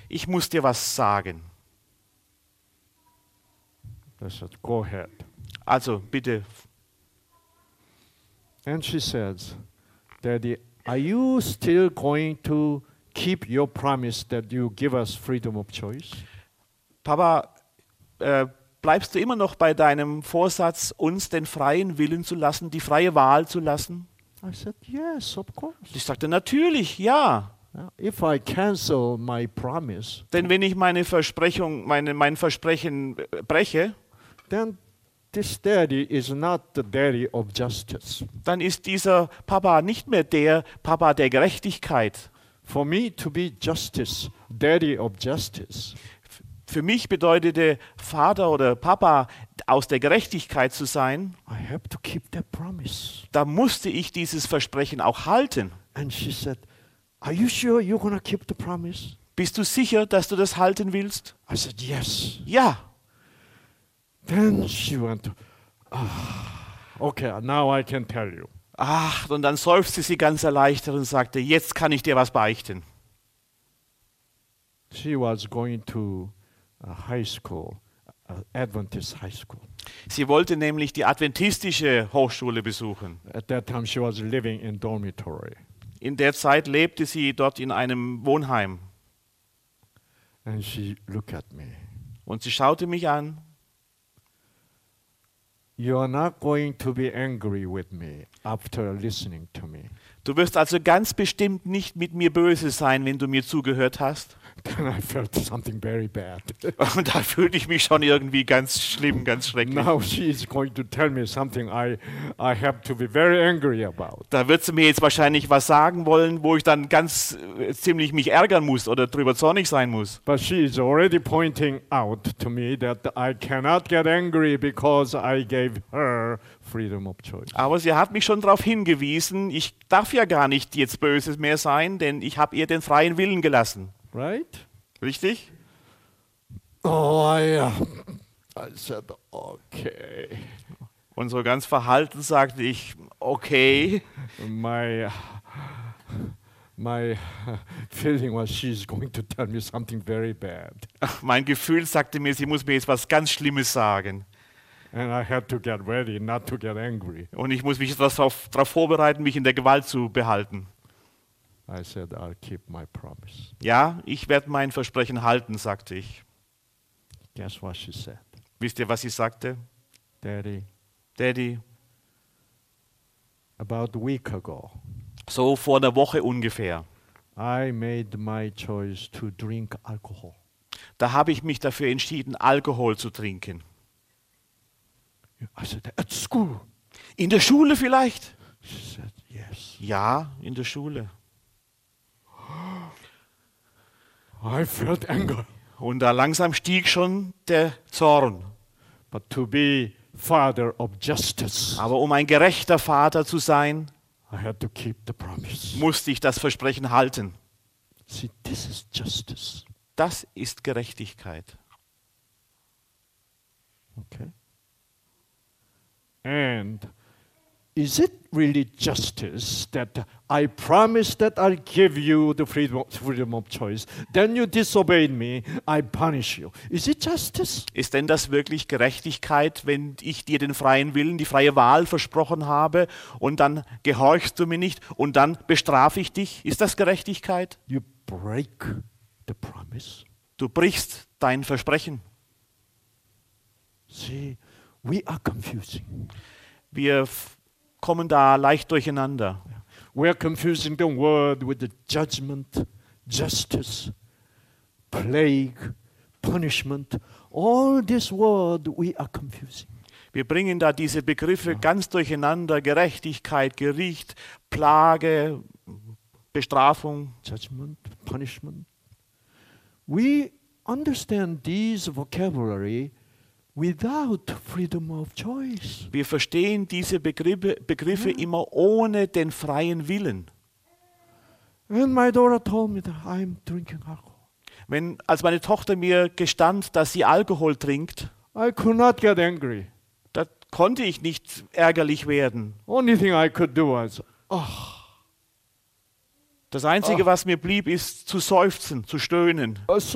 ich muss dir was sagen. I said, go ahead. Also bitte. And she says, Daddy, are you still going to keep your promise that you give us freedom of choice? Papa, bleibst du immer noch bei deinem Vorsatz, uns den freien Willen zu lassen, die freie Wahl zu lassen? I said, yes, of course. Ich sagte, natürlich, ja. If I cancel my promise, Denn wenn ich mein Versprechen breche, then this daddy is not the daddy of justice. dann ist dieser Papa nicht mehr der Papa der Gerechtigkeit. For me to be justice, daddy of justice, Für mich bedeutete Vater oder Papa aus der Gerechtigkeit zu sein, I have to keep that promise. da musste ich dieses Versprechen auch halten. And she said, are you sure you're going to keep the promise? Bist du sicher, dass du das halten willst? I said, yes. Ja. Then she went, okay, now I can tell you. Ach, und dann seufzte sie ganz erleichtert und sagte, jetzt kann ich dir was beichten. She was going to high school, Adventist high school. Sie wollte nämlich die adventistische Hochschule besuchen. At that time, she was living in dormitory. In der Zeit lebte sie dort in einem Wohnheim. And she looked at me. Und sie schaute mich an. You are not going to be angry with me after listening to me. Du wirst also ganz bestimmt nicht mit mir böse sein, wenn du mir zugehört hast. Then I felt something very bad. Und da fühlte ich mich schon irgendwie ganz schlimm, ganz schrecklich. Now she is going to tell me something I have to be very angry about. Da wird sie mir jetzt wahrscheinlich was sagen wollen, wo ich dann ganz ziemlich mich ärgern muss oder drüber zornig sein muss. But she is already pointing out to me that I cannot get angry because I gave her freedom of choice. Aber sie hat mich schon darauf hingewiesen, ich darf ja gar nicht jetzt böse mehr sein, denn ich habe ihr den freien Willen gelassen. Right? Richtig? Oh, I said, okay. Und so ganz verhalten sagte ich, okay. My feeling was she's going to tell me something very bad. Mein Gefühl sagte mir, sie muss mir jetzt was ganz Schlimmes sagen. And I had to get ready not to get angry. Und ich muss mich darauf vorbereiten, mich in der Gewalt zu behalten. I said, I'll keep my promise. Ja, ich werde mein Versprechen halten, sagte ich. Guess what she said? Wisst ihr, was sie sagte? Daddy, Daddy, about a week ago, so vor einer Woche ungefähr, I made my choice to drink alcohol. da habe ich mich dafür entschieden, Alkohol zu trinken. I said, at school? In der Schule vielleicht? She said, yes. Ja, in der Schule. I felt anger. Und da langsam stieg schon der Zorn. But to be father of justice, Aber um ein gerechter Vater zu sein, I had to keep the promise. musste ich das Versprechen halten. See, this is justice. Das ist Gerechtigkeit. Okay. And is it really justice that I promised that I'll give you the freedom of choice, then you disobeyed me, I punish you? Is it justice? Ist denn das wirklich Gerechtigkeit, wenn ich dir den freien Willen, die freie Wahl versprochen habe und dann gehorchst du mir nicht und dann bestrafe ich dich? Ist das Gerechtigkeit? You break the promise. Du brichst dein Versprechen. See, we are confusing. Wir kommen da leicht durcheinander. We are confusing the word with the judgment, justice, plague, punishment. All this word we are confusing. Wir bringen da diese Begriffe ganz durcheinander. Gerechtigkeit, Gericht, Plage, Bestrafung. Judgment, punishment. We understand these vocabulary without freedom of choice. Wir verstehen diese Begriffe immer ohne den freien Willen. And my daughter told me that I'm drinking alcohol. Als meine Tochter mir gestand, dass sie Alkohol trinkt, I could not get angry. da konnte ich nicht ärgerlich werden. Only thing I could do was, Das Einzige, was mir blieb, ist zu seufzen, zu stöhnen.